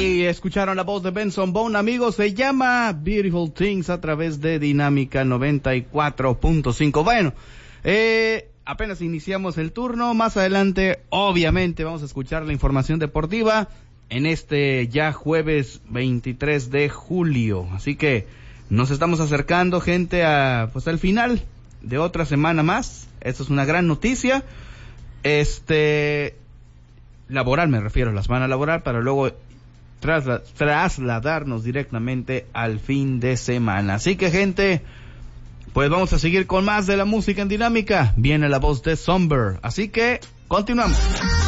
Ahí escucharon la voz de Benson Boone, amigos. Se llama Beautiful Things a través de Dinámica 94.5. Bueno, apenas iniciamos el turno. Más adelante, obviamente, vamos a escuchar la información deportiva en este ya jueves 23 de julio. Así que nos estamos acercando, gente, pues al final de otra semana más. Esto es una gran noticia. Laboral, me refiero a la semana laboral, para luego trasladarnos directamente al fin de semana. Así que, gente, pues vamos a seguir con más de la música en Dinámica. Viene la voz de Somber, así que continuamos.